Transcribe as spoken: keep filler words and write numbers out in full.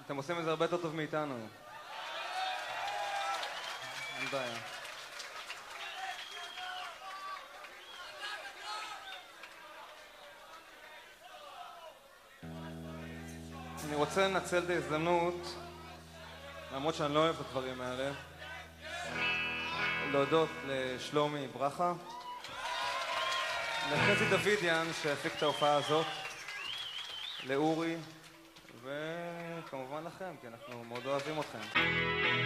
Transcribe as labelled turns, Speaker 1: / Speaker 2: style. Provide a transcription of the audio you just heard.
Speaker 1: אתם עושים את זה הרבה יותר טוב מאיתנו. אין בעיה. אני רוצה לנצל את ההזדמנות, למרות שאני לא אוהב את הדברים האלה, להודות לשלומי ברכה, לחזי דוידיאן שהפיק את ההופעה הזאת, לאורי, וכמובן לכם, כי אנחנו מאוד אוהבים אתכם.